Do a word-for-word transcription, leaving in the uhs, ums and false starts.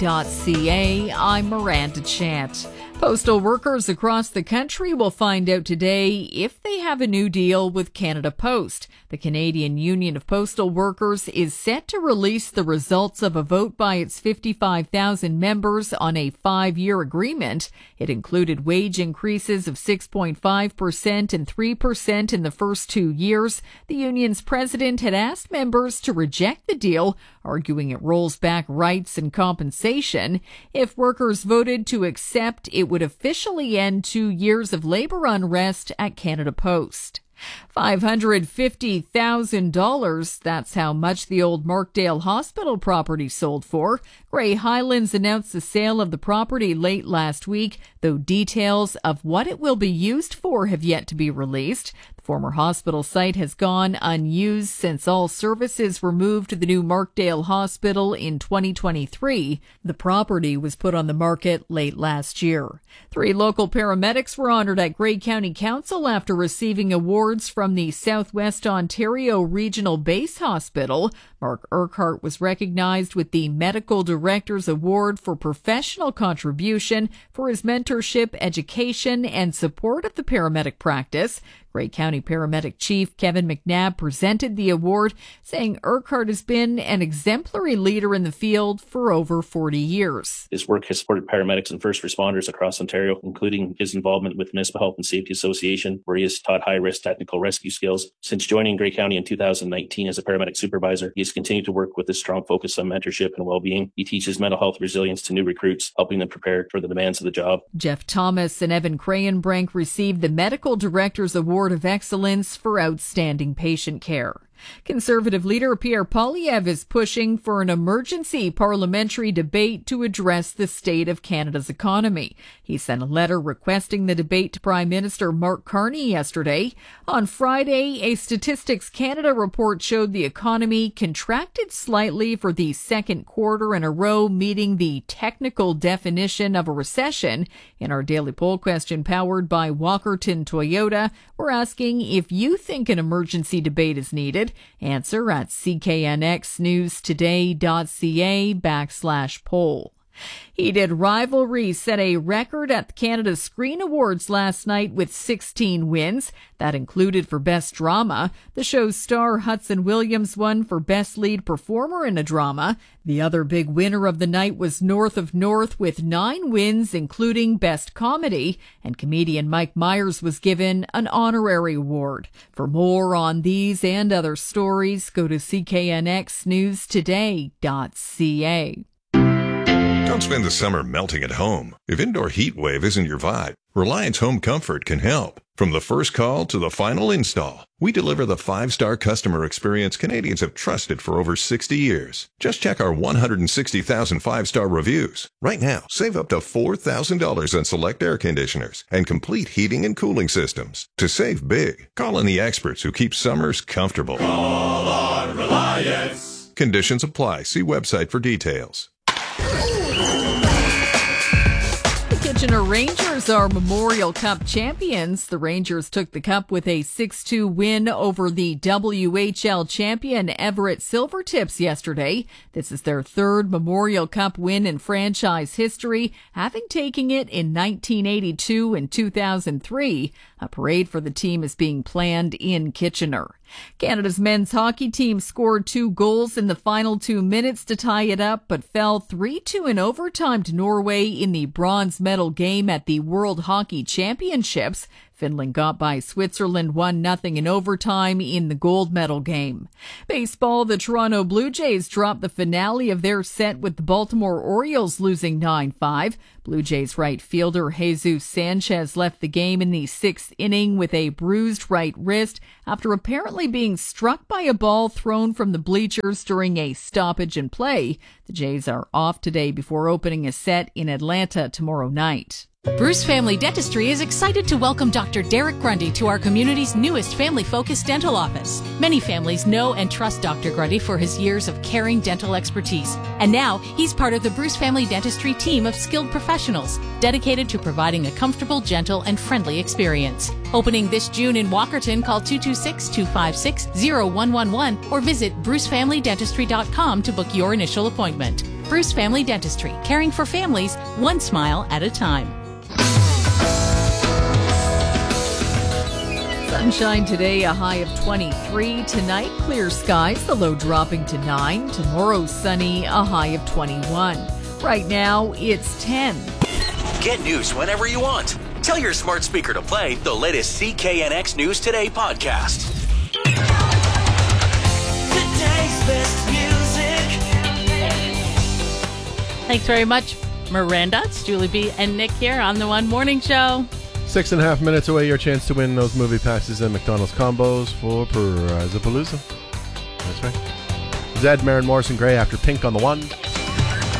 dot c a. I'm Miranda Chant. Postal workers across the country will find out today if they have a new deal with Canada Post. The Canadian Union of Postal Workers is set to release the results of a vote by its fifty-five thousand members on a five-year agreement. It included wage increases of six point five percent and three percent in the first two years. The union's president had asked members to reject the deal, arguing it rolls back rights and compensation. If workers voted to accept, it would officially end two years of labor unrest at Canada Post. five hundred fifty thousand dollars, that's how much the old Markdale Hospital property sold for. Grey Highlands announced the sale of the property late last week, though details of what it will be used for have yet to be released. The former hospital site has gone unused since all services were moved to the new Markdale Hospital in twenty twenty-three. The property was put on the market late last year. Three local paramedics were honored at Grey County Council after receiving awards from the Southwest Ontario Regional Base Hospital. Mark Urquhart was recognized with the Medical Director's Award for Professional Contribution for his mentorship, education, and support of the paramedic practice. Grey County Paramedic Chief Kevin McNabb presented the award, saying Urquhart has been an exemplary leader in the field for over forty years. His work has supported paramedics and first responders across Ontario, including his involvement with the Municipal Health and Safety Association, where he has taught high-risk technical rescue skills. Since joining Grey County in two thousand nineteen as a paramedic supervisor, he has continued to work with a strong focus on mentorship and well-being. He teaches mental health resilience to new recruits, helping them prepare for the demands of the job. Jeff Thomas and Evan Crayenbrink received the Medical Director's Award of Excellence for outstanding patient care. Conservative leader Pierre Poilievre is pushing for an emergency parliamentary debate to address the state of Canada's economy. He sent a letter requesting the debate to Prime Minister Mark Carney yesterday. On Friday, a Statistics Canada report showed the economy contracted slightly for the second quarter in a row, meeting the technical definition of a recession. In our daily poll question powered by Walkerton Toyota, we're asking if you think an emergency debate is needed. Answer at c k n x news today dot c a backslash poll. Heated rivalry set a record at the Canada Screen Awards last night with sixteen wins. That included for Best Drama. The show's star Hudson Williams won for Best Lead Performer in a Drama. The other big winner of the night was North of North with nine wins, including Best Comedy. And comedian Mike Myers was given an honorary award. For more on these and other stories, go to c k n x news today dot c a. Don't spend the summer melting at home. If indoor heat wave isn't your vibe, Reliance Home Comfort can help. From the first call to the final install, we deliver the five-star customer experience Canadians have trusted for over sixty years. Just check our one hundred sixty thousand five-star reviews. Right now, save up to four thousand dollars on select air conditioners and complete heating and cooling systems. To save big, call on the experts who keep summers comfortable. Call on Reliance. Conditions apply. See website for details. Kitchener Rangers are Memorial Cup champions. The Rangers took the cup with a six two win over the W H L champion Everett Silvertips yesterday. This is their third Memorial Cup win in franchise history, having taken it in nineteen eighty-two and two thousand three. A parade for the team is being planned in Kitchener. Canada's men's hockey team scored two goals in the final two minutes to tie it up, but fell three two in overtime to Norway in the bronze medal game at the World Hockey Championships. Finland got by Switzerland one nothing in overtime in the gold medal game. Baseball, the Toronto Blue Jays dropped the finale of their set with the Baltimore Orioles losing nine five. Blue Jays right fielder Jesus Sanchez left the game in the sixth inning with a bruised right wrist after apparently being struck by a ball thrown from the bleachers during a stoppage in play. The Jays are off today before opening a set in Atlanta tomorrow night. Bruce Family Dentistry is excited to welcome Doctor Derek Grundy to our community's newest family-focused dental office. Many families know and trust Doctor Grundy for his years of caring dental expertise. And now, he's part of the Bruce Family Dentistry team of skilled professionals dedicated to providing a comfortable, gentle, and friendly experience. Opening this June in Walkerton, call two two six, two five six, zero one one one or visit bruce family dentistry dot com to book your initial appointment. Bruce Family Dentistry, caring for families one smile at a time. Sunshine today, a high of twenty-three. Tonight, clear skies, the low dropping to nine. Tomorrow, sunny, a high of twenty-one. Right now, it's ten. Get news whenever you want. Tell your smart speaker to play the latest C K N X News Today podcast. Today's best music. Thanks very much, Miranda. It's Julie B. and Nick here on the One Morning Show. Six and a half minutes away, your chance to win those movie passes and McDonald's combos for Prizapalooza. That's right. Zed, Maren Morrison, Gray after Pink on the one.